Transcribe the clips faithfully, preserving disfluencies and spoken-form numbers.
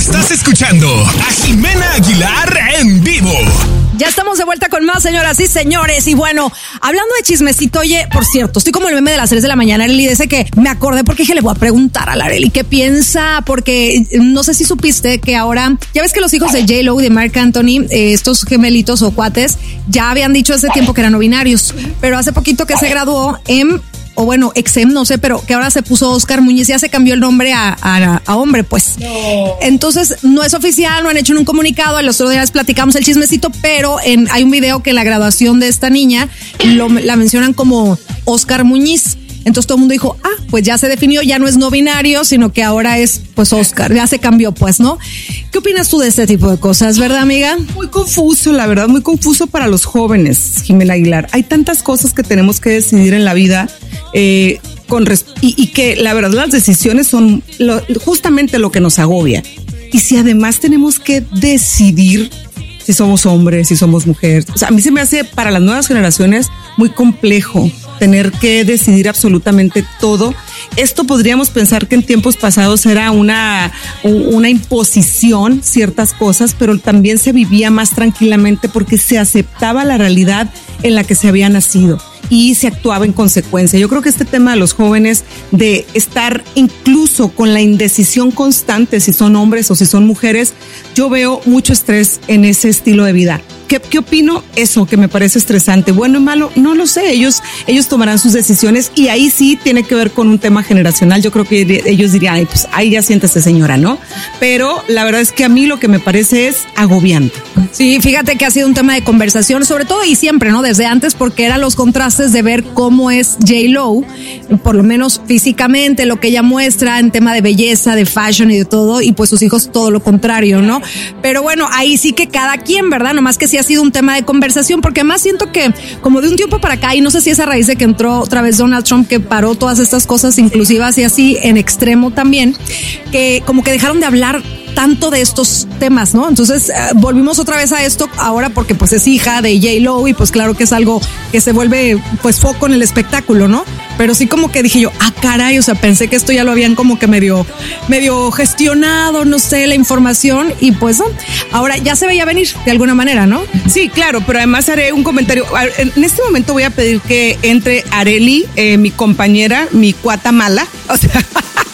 Estás escuchando a Jimena Aguilar en vivo. Ya estamos de vuelta con más, señoras y señores. Y bueno, hablando de chismecito, oye, por cierto, estoy como el meme de las tres de la mañana, Arely, dice que me acordé porque dije, le voy a preguntar a la Arely qué piensa, porque no sé si supiste que ahora, ya ves que los hijos de J-Lo y de Marc Anthony, eh, estos gemelitos o cuates, ya habían dicho hace tiempo que eran no binarios, pero hace poquito que se graduó en... o bueno, Exem, no sé, pero que ahora se puso Oscar Muñiz, ya se cambió el nombre a, a, a hombre, pues. No. Entonces, no es oficial, no han hecho un comunicado, el otro día les platicamos el chismecito, pero en, hay un video que en la graduación de esta niña lo, la mencionan como Oscar Muñiz. Entonces todo el mundo dijo, ah, pues ya se definió, ya no es no binario, sino que ahora es, pues, Oscar, ya se cambió, pues, ¿no? ¿Qué opinas tú de este tipo de cosas, verdad, amiga? Muy confuso, la verdad, muy confuso para los jóvenes, Jimena Aguilar. Hay tantas cosas que tenemos que decidir en la vida, eh, con res- y, y que la verdad las decisiones son lo, justamente lo que nos agobia. Y si además tenemos que decidir si somos hombres, si somos mujeres, o sea, a mí se me hace para las nuevas generaciones muy complejo tener que decidir absolutamente todo. Esto podríamos pensar que en tiempos pasados era una, una imposición, ciertas cosas, pero también se vivía más tranquilamente porque se aceptaba la realidad en la que se había nacido y se actuaba en consecuencia. Yo creo que este tema de los jóvenes, de estar incluso con la indecisión constante si son hombres o si son mujeres, yo veo mucho estrés en ese estilo de vida. ¿Qué, qué opino? Eso, que me parece estresante. Bueno y malo, no lo sé. Ellos, ellos tomarán sus decisiones y ahí sí tiene que ver con un tema generacional. Yo creo que ellos dirían, ay, pues ahí ya siéntese, señora, ¿no? Pero la verdad es que a mí lo que me parece es agobiante. Sí, fíjate que ha sido un tema de conversación, sobre todo y siempre, ¿no? Desde antes, porque eran los contrastes de ver cómo es J-Lo, por lo menos físicamente, lo que ella muestra en tema de belleza, de fashion y de todo, y pues sus hijos todo lo contrario, ¿no? Pero bueno, ahí sí que cada quien, ¿verdad? Nomás que sí ha sido un tema de conversación, porque además siento que como de un tiempo para acá, y no sé si es a raíz de que entró otra vez Donald Trump, que paró todas estas cosas inclusivas y así en extremo también, que como que dejaron de hablar tanto de estos temas, ¿no? Entonces eh, volvimos otra vez a esto ahora porque pues es hija de J-Lo y pues claro que es algo que se vuelve pues foco en el espectáculo, ¿no? Pero sí como que dije yo, ah, caray, o sea, pensé que esto ya lo habían como que medio, medio gestionado, no sé, la información y pues no. Ahora ya se veía venir de alguna manera, ¿no? Sí, claro, pero además haré un comentario. En este momento voy a pedir que entre Arely, eh, mi compañera, mi cuata mala, o sea...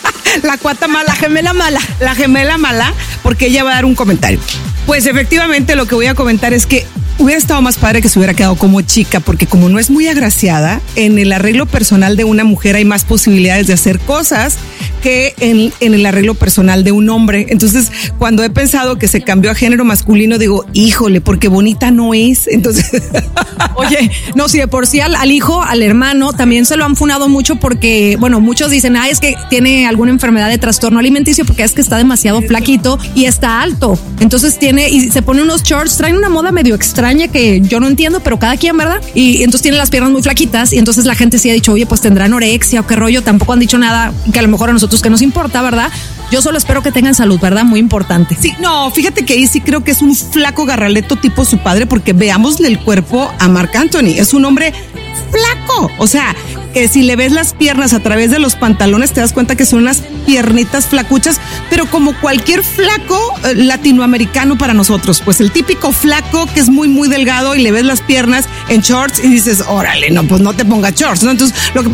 La cuata mala, la gemela mala, la gemela mala, porque ella va a dar un comentario. Pues efectivamente lo que voy a comentar es que hubiera estado más padre que se hubiera quedado como chica, porque como no es muy agraciada, en el arreglo personal de una mujer hay más posibilidades de hacer cosas que en, en el arreglo personal de un hombre. Entonces, cuando he pensado que se cambió a género masculino, digo, híjole, porque bonita no es. Entonces, oye, no, si de por sí al, al hijo, al hermano, también se lo han funado mucho porque, bueno, muchos dicen, ah, es que tiene alguna enfermedad de trastorno alimenticio porque es que está demasiado flaquito y está alto. Entonces tiene, y se pone unos shorts, traen una moda medio extraña que yo no entiendo, pero cada quien, ¿verdad? Y entonces tiene las piernas muy flaquitas y entonces la gente sí ha dicho, oye, pues tendrá anorexia o qué rollo. Tampoco han dicho nada que a lo mejor a nosotros que nos importa, ¿verdad? Yo solo espero que tengan salud, ¿verdad? Muy importante. Sí, no, fíjate que ahí sí creo que es un flaco garraleto tipo su padre, porque veámosle el cuerpo a Marc Anthony. Es un hombre flaco. O sea, que si le ves las piernas a través de los pantalones te das cuenta que son unas piernitas flacuchas, pero como cualquier flaco eh, latinoamericano para nosotros, pues el típico flaco que es muy muy delgado y le ves las piernas en shorts y dices, órale, no, pues no te pongas shorts, ¿no? Entonces, lo que